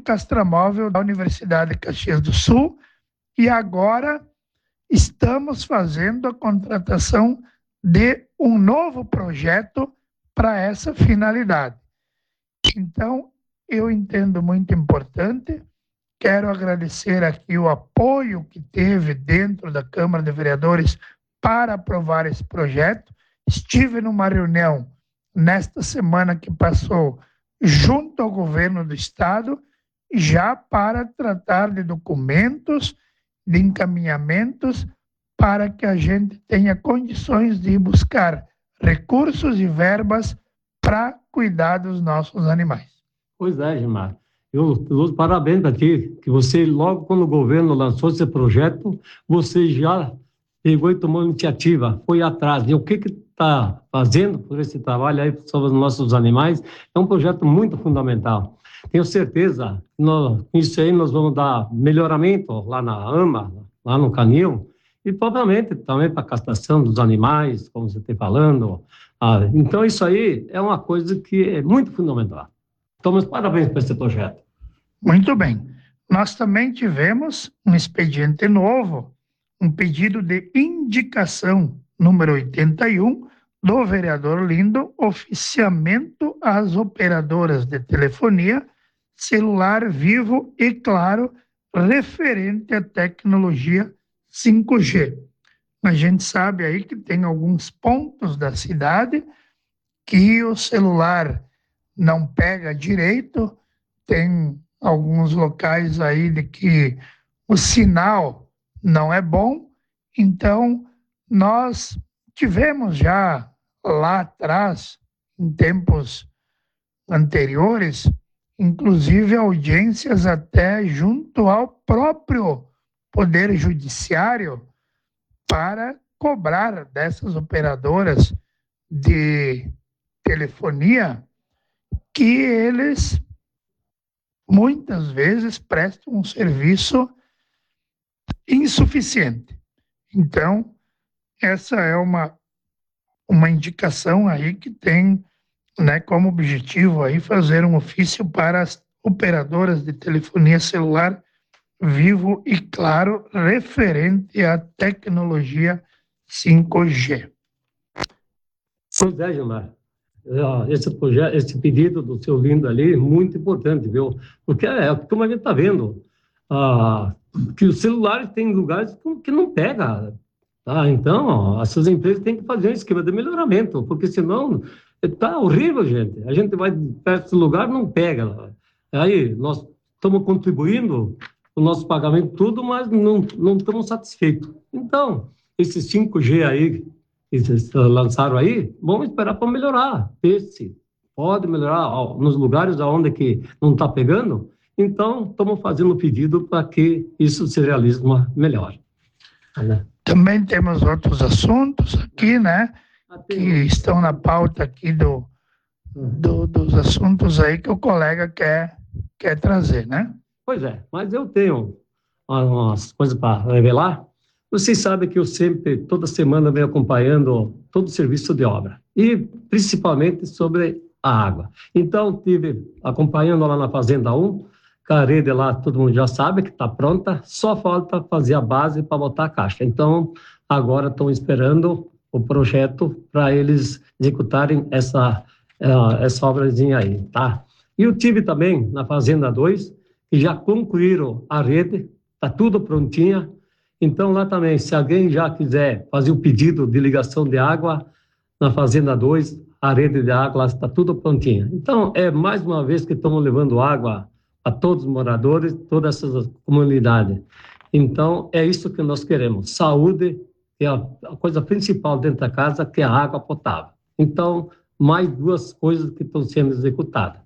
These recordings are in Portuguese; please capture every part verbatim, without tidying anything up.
castramóvel da Universidade de Caxias do Sul, e agora estamos fazendo a contratação de um novo projeto para essa finalidade. Então, eu entendo muito importante, quero agradecer aqui o apoio que teve dentro da Câmara de Vereadores para aprovar esse projeto. Estive numa reunião nesta semana que passou junto ao governo do estado, já para tratar de documentos, de encaminhamentos, para que a gente tenha condições de buscar recursos e verbas para cuidar dos nossos animais. Pois é, Gilmar. Eu dou parabéns para ti, que você, logo quando o governo lançou esse projeto, você já pegou e tomou iniciativa, foi atrás. E o que está fazendo por esse trabalho aí sobre os nossos animais é um projeto muito fundamental. Tenho certeza que nós, isso aí nós vamos dar melhoramento lá na AMA, lá no Canil, e provavelmente também para a castração dos animais, como você está falando. Ah, então, isso aí é uma coisa que é muito fundamental. Então, meus parabéns para esse projeto. Muito bem. Nós também tivemos um expediente novo, um pedido de indicação número oitenta e um do vereador Lindo, oficiamento às operadoras de telefonia celular Vivo e Claro, referente à tecnologia cinco G. A gente sabe aí que tem alguns pontos da cidade que o celular não pega direito, tem alguns locais aí de que o sinal não é bom, então nós tivemos já lá atrás, em tempos anteriores, inclusive audiências até junto ao próprio Poder Judiciário para cobrar dessas operadoras de telefonia que eles muitas vezes prestam um serviço insuficiente. Então, essa é uma, uma indicação aí que tem, né, como objetivo aí fazer um ofício para as operadoras de telefonia celular Vivo e Claro, referente à tecnologia cinco G. Pois é, Gilmar. Esse, projeto, esse pedido do seu Lindo ali é muito importante, viu? Porque é como a gente está vendo, ah, que os celulares têm lugares que não pega. Tá? Então, ó, essas empresas têm que fazer um esquema de melhoramento, porque senão está horrível, gente. A gente vai para esse lugar não pega. Aí nós estamos contribuindo o nosso pagamento tudo, mas não, não estamos satisfeitos. Então, esse cinco G aí, que vocês lançaram aí, vamos esperar para melhorar. Esse pode melhorar ó, nos lugares onde que não está pegando. Então, estamos fazendo o pedido para que isso se realize melhor. Né? Também temos outros assuntos aqui, né, que estão na pauta aqui do, do, dos assuntos aí que o colega quer, quer trazer, né? Pois é, mas eu tenho umas coisas para revelar. Vocês sabem que eu sempre, toda semana, venho acompanhando todo o serviço de obra, e principalmente sobre a água. Então, estive acompanhando lá na Fazenda um, a rede lá, todo mundo já sabe que está pronta, só falta fazer a base para botar a caixa. Então, agora estão esperando o projeto para eles executarem essa, essa obrazinha aí, tá? E eu tive também na Fazenda dois, que já concluíram a rede, está tudo prontinha. Então, lá também, se alguém já quiser fazer o pedido de ligação de água na Fazenda dois, a rede de água está tudo prontinha. Então, é mais uma vez que estamos levando água a todos os moradores, todas essas comunidades. Então, é isso que nós queremos. Saúde é a coisa principal dentro da casa, que é a água potável. Então, mais duas coisas que estão sendo executadas.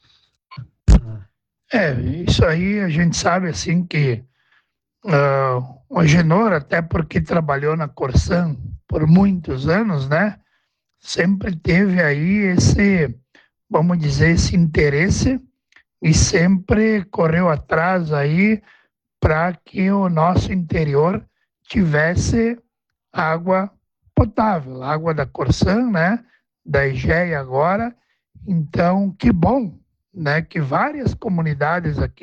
É, isso aí a gente sabe, assim, que uh, o Agenor, até porque trabalhou na Corsan por muitos anos, né, sempre teve aí esse, vamos dizer, esse interesse e sempre correu atrás aí para que o nosso interior tivesse água potável, água da Corsan, né, da Egea agora. Então, que bom, né, que várias comunidades aqui